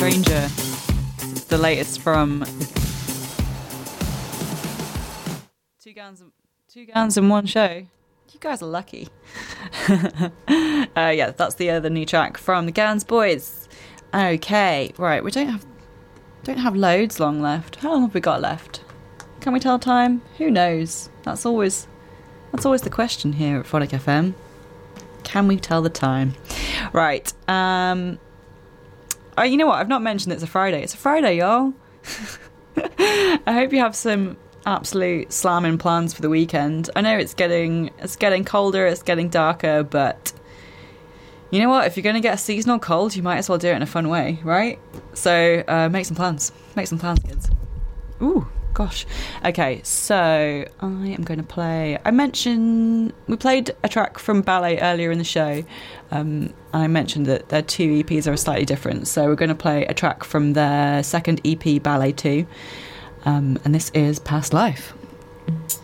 Stranger. It's the latest from Two Gowns in One Show. You guys are lucky. Yeah, that's the new track from the Gowns Boys. Okay, right, we don't have loads long left. How long have we got left? Can we tell time? Who knows? That's always the question here at Frolic FM. Can we tell the time? Right. You know what? I've not mentioned it's a Friday. It's a Friday, y'all. I hope you have some absolute slamming plans for the weekend. I know it's getting colder, it's getting darker, but you know what? If you're going to get a seasonal cold, you might as well do it in a fun way, right? So make some plans. Make some plans, kids. Ooh, gosh. Okay, so I am going to play... we played a track from Ballet earlier in the show. I mentioned that their two EPs are slightly different. So we're going to play a track from their second EP, Ballet 2. And this is Past Life.